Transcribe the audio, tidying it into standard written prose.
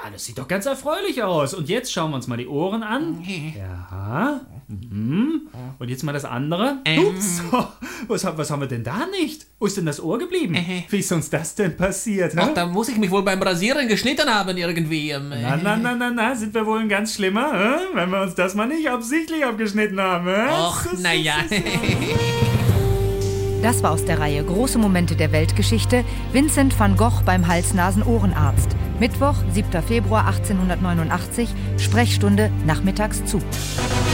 das sieht doch ganz erfreulich aus. Und jetzt schauen wir uns mal die Ohren an. Ja. Und jetzt mal das andere. Ups, was haben wir denn da nicht? Wo ist denn das Ohr geblieben? Wie ist uns das denn passiert? Ach, da muss ich mich wohl beim Rasieren geschnitten haben irgendwie. Na, sind wir wohl ein ganz schlimmer, wenn wir uns das mal nicht absichtlich abgeschnitten haben? Och, naja. Das war aus der Reihe Große Momente der Weltgeschichte. Vincent van Gogh beim Hals-Nasen-Ohrenarzt. Mittwoch, 7. Februar 1889, Sprechstunde nachmittags zu.